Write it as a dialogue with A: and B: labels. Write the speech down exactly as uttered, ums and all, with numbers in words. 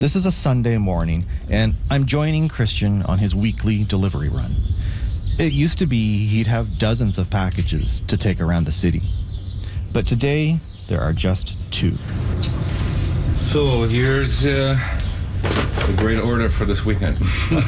A: This is a Sunday morning, and I'm joining Christian on his weekly delivery run. It used to be he'd have dozens of packages to take around the city. But today, there are just two.
B: So here's uh, the great order for this weekend.